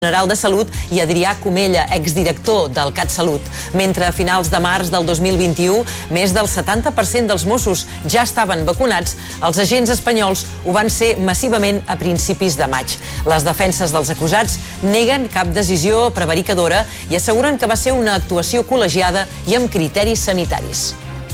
General de Salut, i Adrià Comella, exdirector del CatSalut. Mentre a finals de març del 2021 més del 70% dels Mossos ja estaven vacunats, els agents espanyols ho van ser massivament a principis de maig. Les defenses dels acusats neguen cap decisió prevaricadora i asseguren que va ser una actuació col·legiada i amb criteris sanitaris.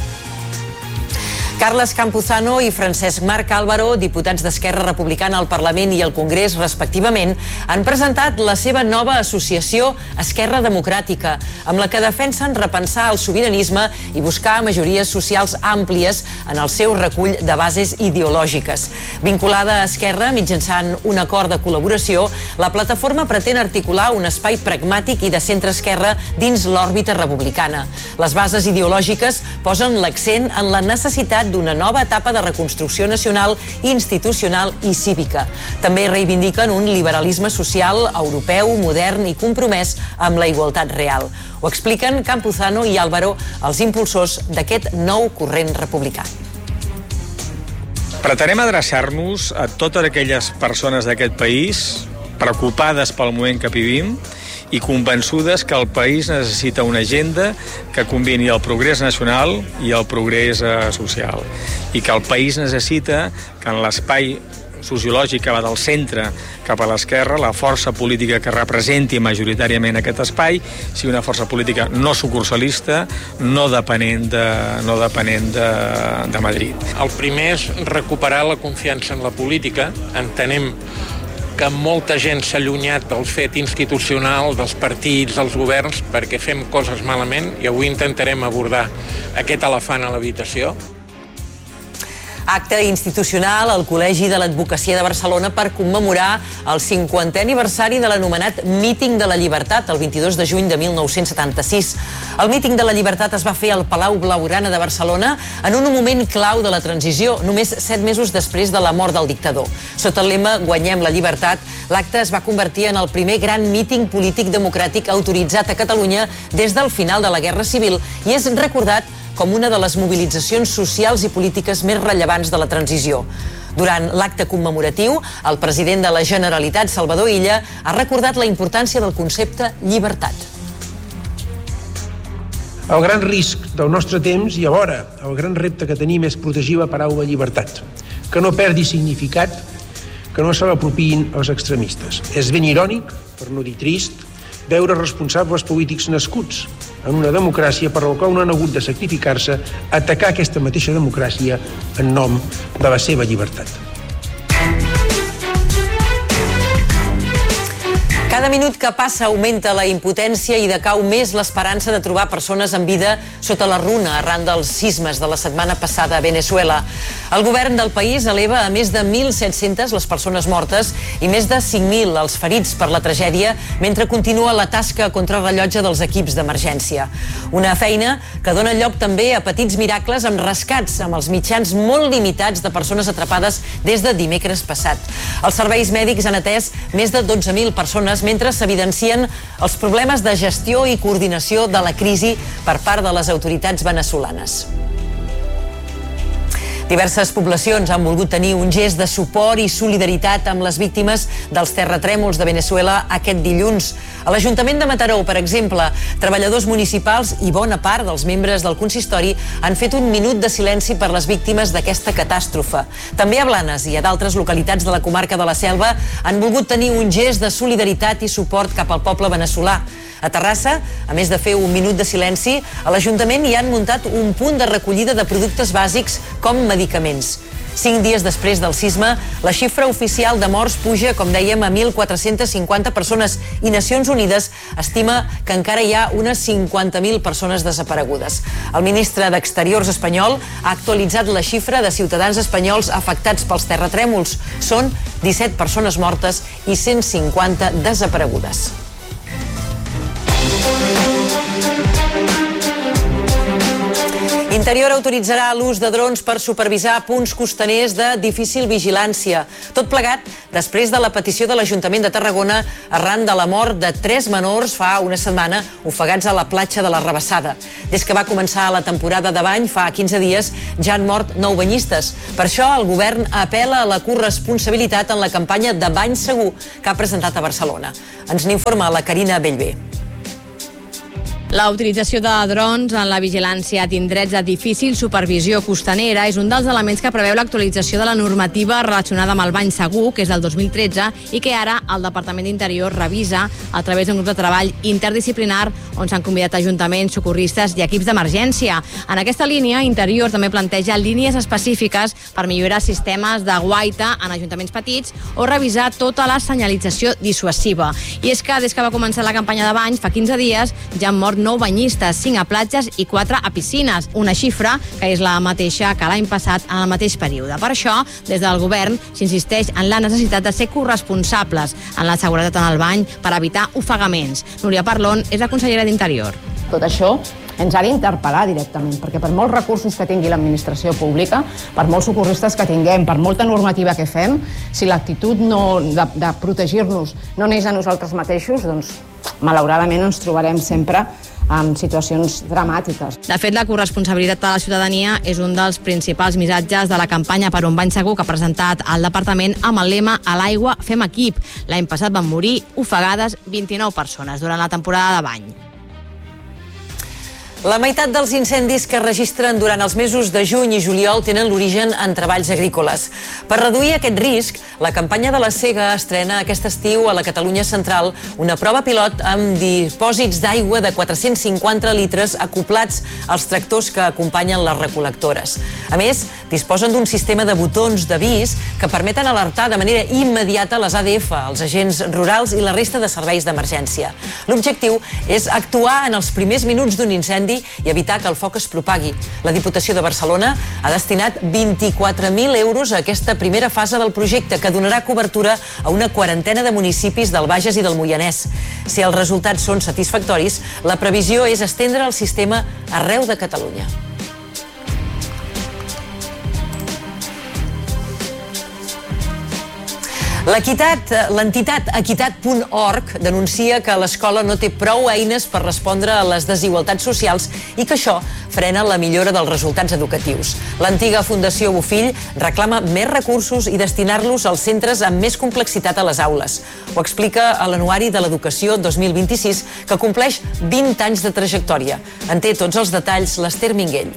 Carles Campuzano i Francesc Marc Álvaro, diputats d'Esquerra Republicana al Parlament i al Congrés, respectivament, han presentat la seva nova associació Esquerra Democràtica, amb la que defensen repensar el sobiranisme i buscar majories socials àmplies en el seu recull de bases ideològiques. Vinculada a Esquerra mitjançant un acord de col·laboració, la plataforma pretén articular un espai pragmàtic i de centre-esquerra dins l'òrbita republicana. Les bases ideològiques posen l'accent en la necessitat d'una nova etapa de reconstrucció nacional, institucional i cívica. També reivindiquen un liberalisme social europeu, modern i compromès amb la igualtat real. Ho expliquen Campuzano i Álvaro, els impulsors d'aquest nou corrent republicà. Pretenem adreçar-nos a totes aquelles persones d'aquest país preocupades pel moment que vivim i convençudes que el país necessita una agenda que combini el progrés nacional i el progrés social. I que el país necessita que en l'espai sociològic que va del centre cap a l'esquerra, la força política que representi majoritàriament aquest espai sigui una força política no sucursalista, no depenent de Madrid. El primer és recuperar la confiança en la política. Entenem que molta gent s'ha allunyat del fet institucional, dels partits, dels governs, perquè fem coses malament, i avui intentarem abordar aquest elefant a l'habitació. Acte institucional al Col·legi de l'Advocacia de Barcelona per commemorar el 50è aniversari de l'anomenat Míting de la Llibertat, el 22 de juny de 1976. El Míting de la Llibertat es va fer al Palau Blaugrana de Barcelona en un moment clau de la transició, només 7 mesos després de la mort del dictador. Sota el lema Guanyem la llibertat, l'acte es va convertir en el primer gran míting polític democràtic autoritzat a Catalunya des del final de la Guerra Civil i és recordat com una de les mobilitzacions socials i polítiques més rellevants de la transició. Durant l'acte commemoratiu, el president de la Generalitat, Salvador Illa, ha recordat la importància del concepte llibertat. El gran risc del nostre temps i alhora el gran repte que tenim és protegir la paraula llibertat, que no perdi significat, que no se l'apropiïn els extremistes. És ben irònic, per no dir trist, veure responsables polítics nascuts en una democràcia per la qual no han hagut de sacrificar-se a atacar aquesta mateixa democràcia en nom de la seva llibertat. Cada minut que passa augmenta la impotència i decau més l'esperança de trobar persones en vida sota la runa arran dels sismes de la setmana passada a Veneçuela. El govern del país eleva a més de 1.700 les persones mortes i més de 5.000 els ferits per la tragèdia mentre continua la tasca a contrarrellotge dels equips d'emergència. Una feina que dona lloc també a petits miracles amb rescats amb els mitjans molt limitats de persones atrapades des de dimecres passat. Els serveis mèdics han atès més de 12.000 persones mentre s'evidencien els problemes de gestió i coordinació de la crisi per part de les autoritats veneçolanes. Diverses poblacions han volgut tenir un gest de suport i solidaritat amb les víctimes dels terratrèmols de Veneçuela aquest dilluns. A l'Ajuntament de Mataró, per exemple, treballadors municipals i bona part dels membres del consistori han fet un minut de silenci per les víctimes d'aquesta catàstrofe. També a Blanes i a d'altres localitats de la comarca de la Selva han volgut tenir un gest de solidaritat i suport cap al poble veneçolà. A Terrassa, a més de fer un minut de silenci, a l'Ajuntament hi han muntat un punt de recollida de productes bàsics com medicaments. 5 dies després del sisme, la xifra oficial de morts puja, com dèiem, a 1.450 persones i Nacions Unides estima que encara hi ha unes 50.000 persones desaparegudes. El ministre d'Exteriors espanyol ha actualitzat la xifra de ciutadans espanyols afectats pels terratrèmols. Són 17 persones mortes i 150 desaparegudes. Interior autoritzarà l'ús de drons per supervisar punts costaners de difícil vigilància. Tot plegat després de la petició de l'Ajuntament de Tarragona arran de la mort de 3 menors fa una setmana ofegats a la platja de la Rabassada. Des que va començar la temporada de bany fa 15 dies ja han mort 9 banyistes. Per això el govern apel·la a la corresponsabilitat en la campanya de Bany Segur que ha presentat a Barcelona. Ens n'informa la Carina Bellver. La utilització de drons en la vigilància d'indrets de difícil supervisió costanera és un dels elements que preveu l'actualització de la normativa relacionada amb el bany segur, que és del 2013, i que ara el Departament d'Interior revisa a través d'un grup de treball interdisciplinar on s'han convidat ajuntaments, socorristes i equips d'emergència. En aquesta línia, Interior també planteja línies específiques per millorar sistemes de guaita en ajuntaments petits o revisar tota la senyalització dissuasiva. I és que des que va començar la campanya de banys, fa 15 dies, ja han mort 9 banyistes, 5 a platges i 4 a piscines, una xifra que és la mateixa que l'any passat en el mateix període. Per això, des del govern s'insisteix en la necessitat de ser corresponsables en la seguretat en el bany per evitar ofegaments. Núria Parlon és la consellera d'Interior. Tot això ens ha d'interpel·lar directament, perquè per molts recursos que tingui l'administració pública, per molts socorristes que tinguem, per molta normativa que fem, si l'actitud de protegir-nos no neix a nosaltres mateixos, doncs malauradament ens trobarem sempre en situacions dramàtiques. De fet, la corresponsabilitat de la ciutadania és un dels principals missatges de la campanya per un bany segur que ha presentat el departament amb el lema "A l'aigua fem equip". L'any passat van morir ofegades 29 persones durant la temporada de bany. La meitat dels incendis que es registren durant els mesos de juny i juliol tenen l'origen en treballs agrícoles. Per reduir aquest risc, la campanya de la Sega estrena aquest estiu a la Catalunya Central una prova pilot amb dipòsits d'aigua de 450 litres acoplats als tractors que acompanyen les recol·lectores. A més, disposen d'un sistema de botons d'avís que permeten alertar de manera immediata les ADF, els agents rurals i la resta de serveis d'emergència. L'objectiu és actuar en els primers minuts d'un incendi i evitar que el foc es propagui. La Diputació de Barcelona ha destinat 24.000 euros a aquesta primera fase del projecte, que donarà cobertura a una quarantena de municipis del Bages i del Moianès. Si els resultats són satisfactoris, la previsió és estendre el sistema arreu de Catalunya. L'entitat Equitat.org denuncia que l'escola no té prou eines per respondre a les desigualtats socials i que això frena la millora dels resultats educatius. L'antiga Fundació Bofill reclama més recursos i destinar-los als centres amb més complexitat a les aules. Ho explica a l'Anuari de l'Educació 2026, que compleix 20 anys de trajectòria. En té tots els detalls l'Ester Minguell.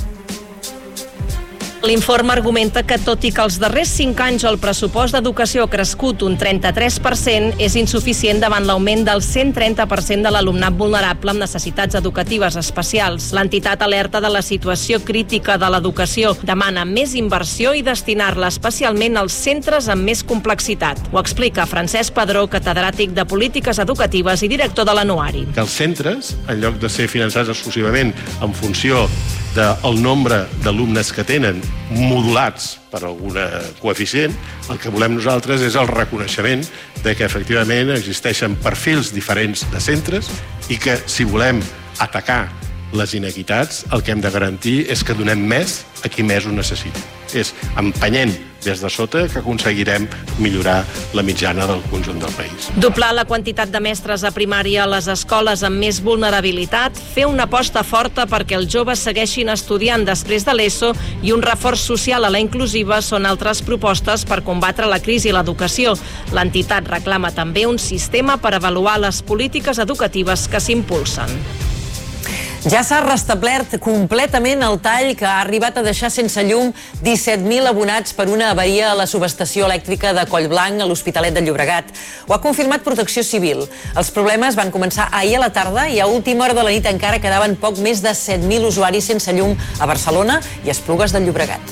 L'informe argumenta que, tot i que els darrers 5 anys el pressupost d'educació ha crescut un 33%, és insuficient davant l'augment del 130% de l'alumnat vulnerable amb necessitats educatives especials. L'entitat alerta de la situació crítica de l'educació, demana més inversió i destinar-la especialment als centres amb més complexitat. Ho explica Francesc Padró, catedràtic de Polítiques Educatives i director de l'Anuari. Que els centres, en lloc de ser finançats exclusivament en funció del nombre d'alumnes que tenen, modulats per algun coeficient, el que volem nosaltres és el reconeixement de que efectivament existeixen perfils diferents de centres i que, si volem atacar les inequitats, el que hem de garantir és que donem més a qui més ho necessita. És empenyent des de sota que aconseguirem millorar la mitjana del conjunt del país. Doblar la quantitat de mestres a primària a les escoles amb més vulnerabilitat, fer una aposta forta perquè els joves segueixin estudiant després de l'ESO i un reforç social a la inclusiva són altres propostes per combatre la crisi i l'educació. L'entitat reclama també un sistema per avaluar les polítiques educatives que s'impulsen. Ja s'ha restablert completament el tall que ha arribat a deixar sense llum 17.000 abonats per una avaria a la subestació elèctrica de Collblanc a l'Hospitalet de Llobregat. Ho ha confirmat Protecció Civil. Els problemes van començar ahir a la tarda i a última hora de la nit encara quedaven poc més de 7.000 usuaris sense llum a Barcelona i a Esplugues del Llobregat.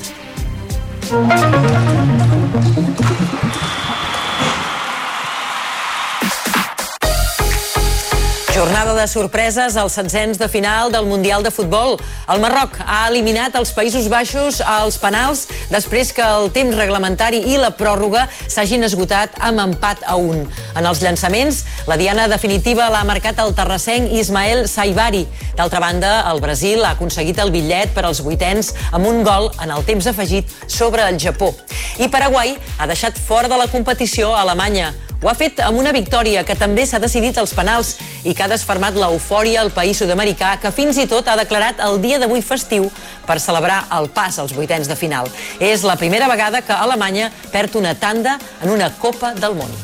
Jornada de sorpreses als setzents de final del Mundial de Futbol. El Marroc ha eliminat els Països Baixos als penals després que el temps reglamentari i la pròrroga s'hagin esgotat amb empat a 1. En els llançaments, la diana definitiva l'ha marcat el terrassenc Ismael Saibari. D'altra banda, el Brasil ha aconseguit el bitllet per als vuitens amb un gol en el temps afegit sobre el Japó. I Paraguai ha deixat fora de la competició a Alemanya. Ho ha fet amb una victòria que també s'ha decidit als penals i que ha desfermat l'eufòria al país sud-americà, que fins i tot ha declarat el dia d'avui festiu per celebrar el pas als vuitens de final. És la primera vegada que Alemanya perd una tanda en una Copa del Món.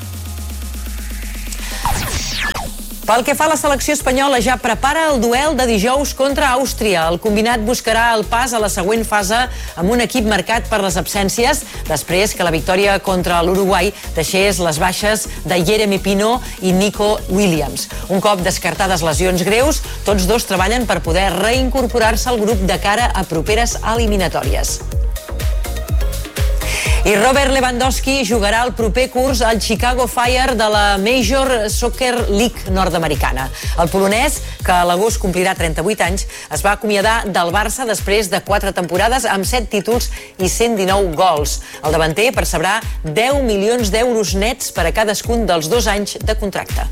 Pel que fa a la selecció espanyola, ja prepara el duel de dijous contra Àustria. El combinat buscarà el pas a la següent fase amb un equip marcat per les absències, després que la victòria contra l'Uruguai deixés les baixes de Jeremy Pino i Nico Williams. Un cop descartades lesions greus, tots dos treballen per poder reincorporar-se al grup de cara a properes eliminatòries. I Robert Lewandowski jugarà el proper curs al Chicago Fire de la Major Soccer League nord-americana. El polonès, que a l'agost complirà 38 anys, es va acomiadar del Barça després de 4 temporades amb 7 títols i 119 gols. El davanter percebrà 10 milions d'euros nets per a cadascun dels 2 anys de contracte.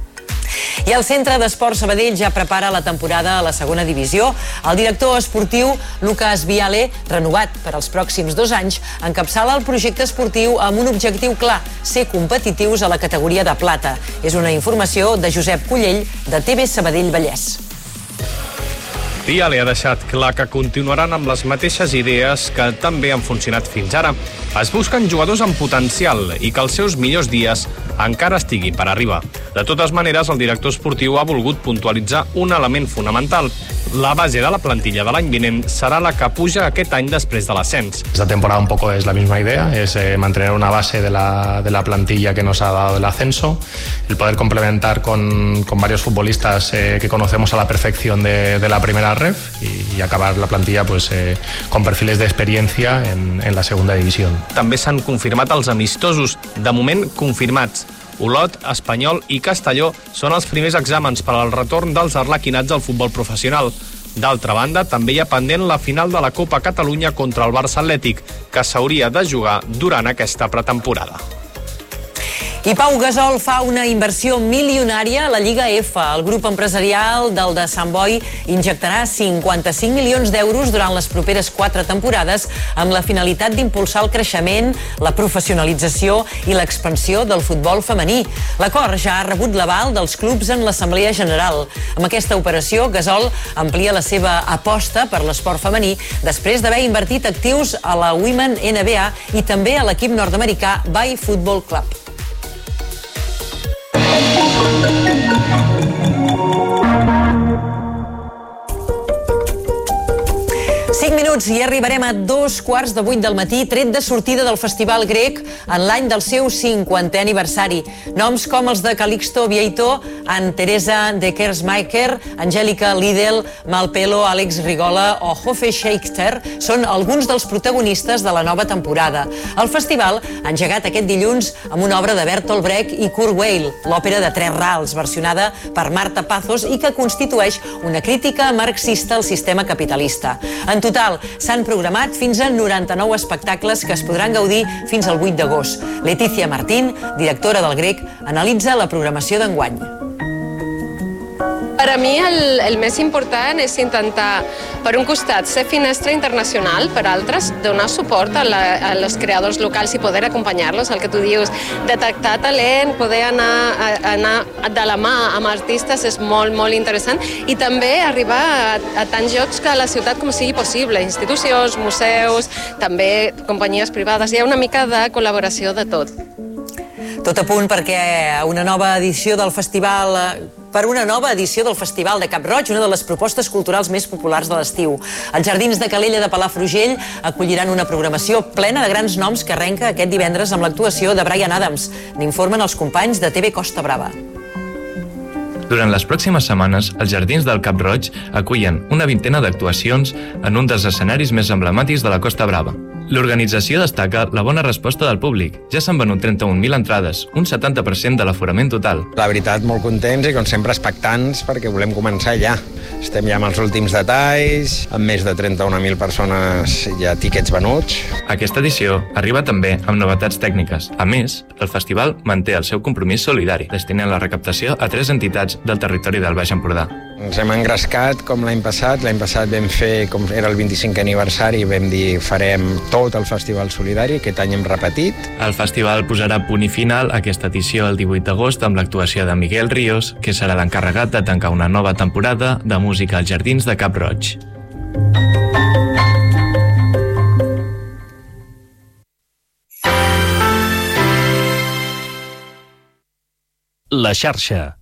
I el Centre d'Esport Sabadell ja prepara la temporada a la segona divisió. El director esportiu Lucas Viale, renovat per als pròxims 2 anys, encapçala el projecte esportiu amb un objectiu clar, ser competitius a la categoria de plata. És una informació de Josep Collell, de TV Sabadell Vallès. Viale ha deixat clar que continuaran amb les mateixes idees que també han funcionat fins ara. Es busquen jugadors amb potencial i que els seus millors dies encara estiguin per arribar. De totes maneres, el director esportiu ha volgut puntualitzar un element fonamental. La base de la plantilla de l'any vinent serà la que puja aquest any després de l'ascens. Esta temporada un poco es la misma idea, es mantener una base de la plantilla que nos ha dado el ascenso, el poder complementar con varios futbolistas que conocemos a la perfección de la primera ref y acabar la plantilla pues, con perfiles de experiencia en la segunda división. També s'han confirmat els amistosos, de moment confirmats. Olot, Espanyol i Castelló són els primers exàmens per al retorn dels arlequinats al futbol professional. D'altra banda, també hi ha pendent la final de la Copa Catalunya contra el Barça Atlètic, que s'hauria de jugar durant aquesta pretemporada. I Pau Gasol fa una inversió milionària a la Lliga F. El grup empresarial del de Sant Boi injectarà 55 milions d'euros durant les properes 4 temporades amb la finalitat d'impulsar el creixement, la professionalització i l'expansió del futbol femení. L'acord ja ha rebut l'aval dels clubs en l'Assemblea General. Amb aquesta operació, Gasol amplia la seva aposta per l'esport femení després d'haver invertit actius a la Women NBA i també a l'equip nord-americà Bay Football Club. 5 minuts i arribarem a 7:45 del matí, tret de sortida del Festival Grec en l'any del seu 50è aniversari. Noms com els de Calixto Vieito, Ann Teresa de Kersmacher, Angèlica Lidl, Malpelo, Àlex Rigola o Hofe Schechter són alguns dels protagonistes de la nova temporada. El festival ha engegat aquest dilluns amb una obra de Bertolt Brecht i Kurt Weill, l'òpera de 3 rals, versionada per Marta Pazos i que constitueix una crítica marxista al sistema capitalista. En total, s'han programat fins a 99 espectacles que es podran gaudir fins al 8 d'agost. Letícia Martín, directora del Grec, analitza la programació d'enguany. Per a mi el més important és intentar, per un costat, ser finestra internacional, per altres, donar suport als creadors locals i poder acompanyar-los, el que tu dius, detectar talent, poder anar de la mà amb artistes és molt, molt interessant i també arribar a tants llocs que a la ciutat com sigui possible, institucions, museus, també companyies privades, hi ha una mica de col·laboració de tot. Tot a punt perquè una nova edició del festival de Cap-roig, una de les propostes culturals més populars de l'estiu. Els Jardins de Calella de Palafrugell acolliran una programació plena de grans noms que arrenca aquest divendres amb l'actuació de Bryan Adams. N'informen els companys de TV Costa Brava. Durant les pròximes setmanes, els Jardins del Cap-roig acullen una vintena d'actuacions en un dels escenaris més emblemàtics de la Costa Brava. L'organització destaca la bona resposta del públic. Ja s'han venut 31.000 entrades, un 70% de l'aforament total. La veritat, molt contents i com sempre expectants perquè volem començar ja. Estem ja amb els últims detalls, amb més de 31.000 persones ja tiquets venuts. Aquesta edició arriba també amb novetats tècniques. A més, el festival manté el seu compromís solidari, destinant la recaptació a 3 entitats del territori del Baix Empordà. Ens hem engrescat com l'any passat. L'any passat vam fer, com era el 25è aniversari, vam dir farem tot el Festival Solidari. Aquest any hem repetit. El festival posarà punt i final a aquesta edició el 18 d'agost amb l'actuació de Miguel Ríos, que serà l'encarregat de tancar una nova temporada de música als Jardins de Cap Roig. La xarxa.